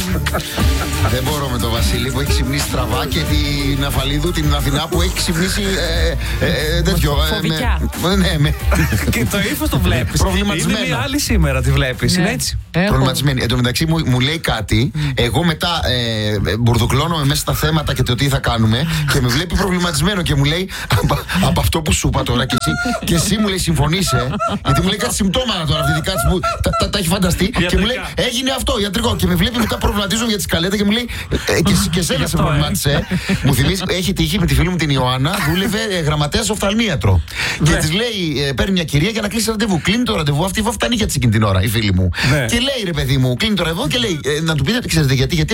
Δεν μπορώ με τον Βασίλη που έχει ξυπνήσει στραβά και την Αφαλίδου, την Αθηνά που έχει ξυπνήσει τέτοιο. Ναι, και το ύφος το βλέπεις. Προβληματισμένο. Είναι μια άλλη σήμερα, τη βλέπεις. Είναι έτσι. Προβληματισμένη. Εν τω μεταξύ μου λέει κάτι. Εγώ μετά μπουρδουκλώνομαι μέσα στα θέματα και το τι θα κάνουμε και με βλέπει προβληματισμένο και μου λέει από αυτό που σου είπα τώρα και εσύ μου λέει συμφωνήσε. Γιατί μου λέει κάτι συμπτώματα τώρα αυτή δικά της που τα έχει φανταστεί και μου λέει έγινε αυτό ιατρικό και με βλέπει μετά προβληματίζω για τη σκαλέτα και μου λέει και εσένα σε προβλημάτισε. Μου θυμίζει, έχει τύχει με τη φίλη μου την Ιωάννα, δούλευε γραμματέας οφθαλμίατρο. Και της λέει, παίρνει μια κυρία για να κλείσει ραντεβού. Κλείνει το ραντεβού, αυτή φτάνει για εκείνη την ώρα, η φίλη μου. Και λέει ρε παιδί μου, κλείνει το ραντεβού και λέει, να του πείτε, ξέρετε γιατί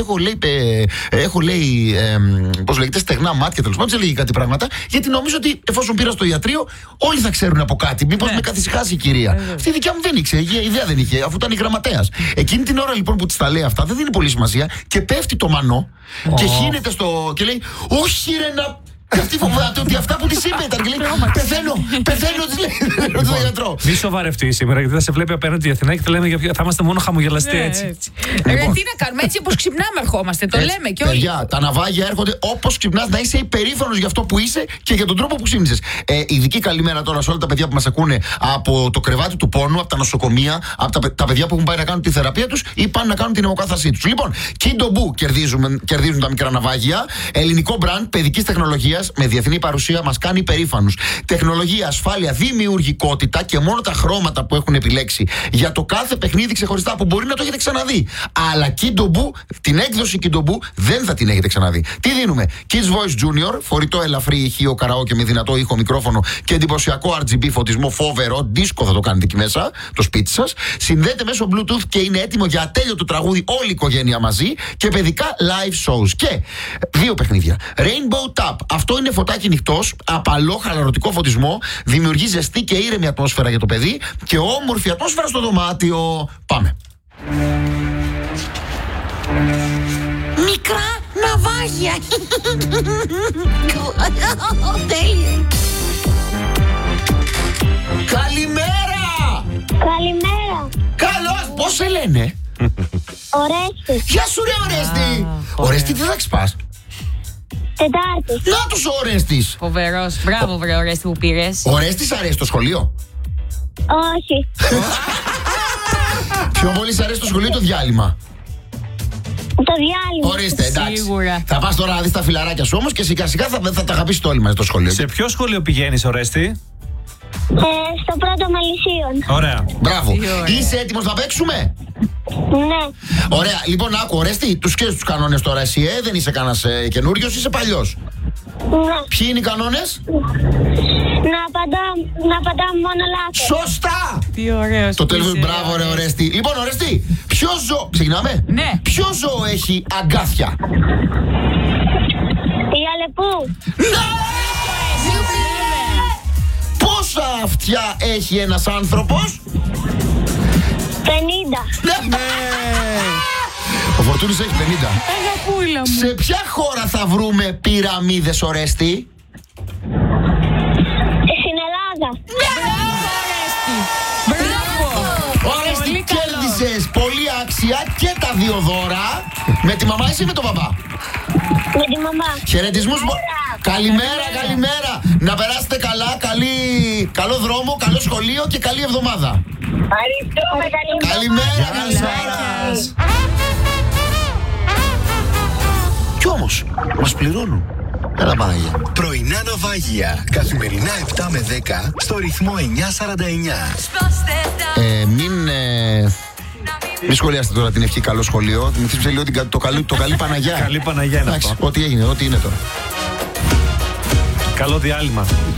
έχω λέει, πώς λέγεται, στεγνά μάτια τέλος πάντων, έλεγε κάτι πράγματα, γιατί νομίζω ότι εφόσον πήρα στο ιατρείο, όλοι θα ξέρουν από κάτι. Μήπως με καθησυχάσει η κυρία. Αυτή η δικιά μου δεν ήξερε, ιδέα δεν είχε, αφού ήταν η γραμματέας. Εκείνη την ώρα λοιπόν που της τα λέει αυτά, δεν δίνει πολύ σημασία και πέφτει το μανό και χύνεται και λέει, όχι ρε να. Και αυτή φοβάται ότι αυτά που της είπε ήταν και λέει πεθαίνω της λέει στον γιατρό. Μη σοβαρευτεί σήμερα γιατί θα σε βλέπει απέναντι η Αθηνά και θα λέμε θα είμαστε μόνο χαμογελαστοί έτσι. Τι να κάνουμε, έτσι όπως ξυπνάμε ερχόμαστε, το λέμε και όλοι. Παιδιά, τα ναυάγια έρχονται όπως ξυπνάς, να είσαι υπερήφανος για αυτό που είσαι και για τον τρόπο που ξύπνησες. Ειδική καλημέρα τώρα σε όλα τα παιδιά που μας ακούνε από το κρεβάτι του πόνου, από τα νοσοκομεία, από τα παιδιά που έχουν πάει να κάνουν τη θεραπεία τους ή πάνε να κάνουν την αιμοκάθαρσή τους. Λοιπόν, Kindo Boo κερδίζουν τα μικρά ναυάγια. Ελληνικό μπραντ παιδικής τεχνολογίας με διεθνή παρουσία μας κάνει υπερήφανους. Τεχνολογία, ασφάλεια, δημιουργικότητα και μόνο τα χρώματα που έχουν επιλέξει για το κάθε παιχνίδι ξεχωριστά που μπορεί να το έχετε ξαναδεί. Αλλά Kindo Boo, την έκδοση Kindo Boo δεν θα την έχετε ξαναδεί. Τι δίνουμε? Kids Voice Junior, φορητό ελαφρύ ηχείο καραόκε με δυνατό ήχο μικρόφωνο και εντυπωσιακό RGB φωτισμό φοβερό. Δίσκο θα το κάνετε εκεί μέσα, το σπίτι σας. Συνδέεται μέσω Bluetooth και είναι έτοιμο για ατέλειωτο τραγούδι όλη η οικογένεια μαζί και παιδικά live shows. Και δύο παιχνίδια. Rainbow Tap. Αυτό είναι φωτάκι νυχτός, απαλό χαλαρωτικό φωτισμό, δημιουργεί ζεστή και ήρεμη ατμόσφαιρα για το παιδί και όμορφη ατμόσφαιρα στο δωμάτιο. Πάμε. Μικρά ναυάγια. Καλημέρα! Καλημέρα. Καλώς, πώς σε λένε? Ορέστη. Γεια σου ρε Ορέστη! Ορέστη, τι θα ξυπάς? Τετάρτη. Να τους ο Ορέστης! Φοβερός, μπράβο βρε Ορέστη που πήρες. Ορέστης αρέσει το σχολείο? Όχι. Πιο πολύ σ' αρέσει το σχολείο ή το διάλειμμα? Το διάλειμμα. Ορίστε, εντάξει. Σίγουρα. Θα πας τώρα να δεις τα φιλαράκια σου όμως και σιγά σιγά θα τα αγαπήσεις όλοι μαζί στο σχολείο. Σε ποιο σχολείο πηγαίνεις, Ορέστη? Στο πρώτο Μαλισσίων. Ωραία. Μπράβο. ωραία. Είσαι έτοιμος να παίξουμε? Ναι. Ωραία. Λοιπόν, άκου, Ορέστη, τους ξέρεις τους κανόνες τώρα εσύ, δεν είσαι κανένας καινούριος, είσαι παλιός. Ναι. Ποιοι είναι οι κανόνες? Να απαντάμε μόνο λάθος. Σωστά! Τι ωραίος. Το τέλος, μπράβο ρε Ορέστη. Λοιπόν, Ορέστη, ποιο ζώο. Ξεκινάμε. Ναι. Ποιο ζώο έχει αγκάθια? Η Αλεπού. Πόσα αυτιά έχει ένας άνθρωπος? 50. Ναι. Ο Φορτούνης έχει 50. Αγαπούλα μου. Σε ποια χώρα θα βρούμε πυραμίδες, Ορέστη? Στην Ελλάδα. Μπράβο. Ορέστη, Πολύ καλό. κέρδισες πολύ άξια και τα δύο δώρα. Με τη μαμά ή με τον παπά? Με τη μαμά. Χαιρετισμούς. Καλημέρα, καλημέρα. Να περάσετε καλά, καλό δρόμο, καλό σχολείο και καλή εβδομάδα. Ευχαριστούμε. Καλημέρα, καλησπέρα. Κι όμως, μας πληρώνουν. Έλα Παναγία. Πρωινά ναυάγια. Καθημερινά 7 με 10 στο ρυθμό 949. Μην σχολιάσετε τώρα την ευχή καλό σχολείο. Μην θύψε λίγο το καλή Παναγιά. Καλή Παναγιά είναι αυτό. Ό,τι έγινε, ό,τι είναι τώρα. Καλό διάλειμμα.